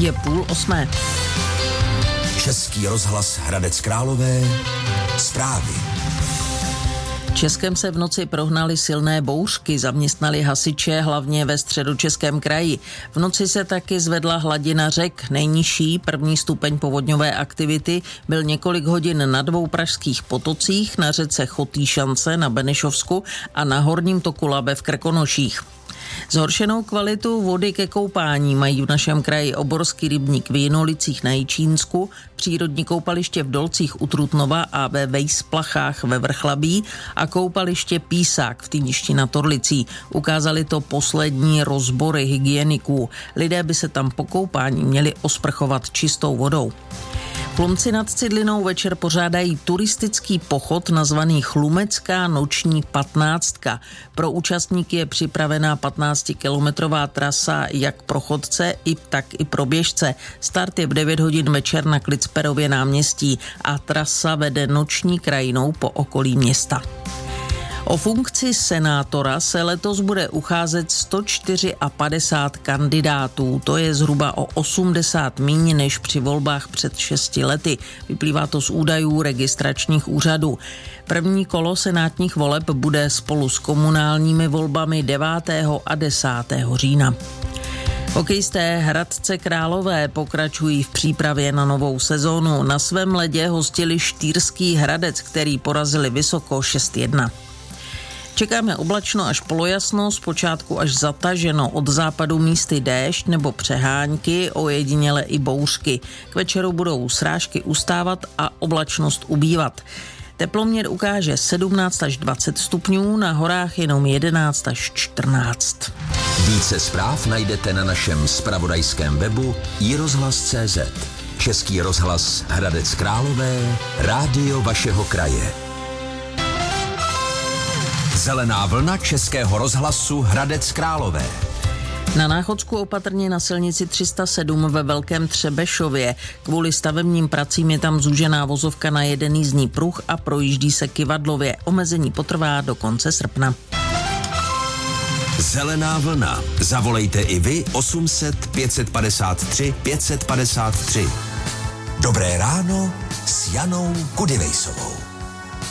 Je 7:30. Český rozhlas Hradec Králové. Zprávy. Českem se v noci prohnaly silné bouřky, zaměstnali hasiče hlavně ve Středočeském kraji. V noci se taky zvedla hladina řek. Nejnižší, první stupeň povodňové aktivity, byl několik hodin na 2 pražských potocích, na řece Chotýšance na Benešovsku a na horním toku Labe v Krkonoších. Zhoršenou kvalitu vody ke koupání mají v našem kraji Oborský rybník v Jinolicích na Jičínsku, přírodní koupaliště v Dolcích u Trutnova a ve Vejsplachách ve Vrchlabí a koupaliště Písák v Týništi nad Orlicí. Ukázali to poslední rozbory hygieniků. Lidé by se tam po koupání měli osprchovat čistou vodou. V Chlumci nad Cidlinou večer pořádají turistický pochod nazvaný Chlumecká noční 15. Pro účastníky je připravená 15-kilometrová trasa jak pro chodce, tak i pro běžce. Start je v 9 hodin večer na Klicperově náměstí a trasa vede noční krajinou po okolí města. O funkci senátora se letos bude ucházet 154 kandidátů. To je zhruba o 80 míň než při volbách před 6 lety. Vyplývá to z údajů registračních úřadů. První kolo senátních voleb bude spolu s komunálními volbami 9. a 10. října. Hokejisté Hradce Králové pokračují v přípravě na novou sezónu. Na svém ledě hostili Štýrský Hradec, který porazili Vysoko 6-1. Čekáme oblačno až polojasno, zpočátku až zataženo, od západu místy déšť nebo přehánky, ojediněle i bouřky. K večeru budou srážky ustávat a oblačnost ubývat. Teploměr ukáže 17 až 20 stupňů, na horách jenom 11 až 14. Více zpráv najdete na našem zpravodajském webu iRozhlas.cz. Český rozhlas Hradec Králové, rádio vašeho kraje. Zelená vlna Českého rozhlasu Hradec Králové. Na Náchodsku opatrně na silnici 307 ve Velkém Třebešově. Kvůli stavebním pracím je tam zúžená vozovka na jeden jízdní pruh a projíždí se kyvadlově. Omezení potrvá do konce srpna. Zelená vlna. Zavolejte i vy 800 553 553. Dobré ráno s Janou Kudivejsovou.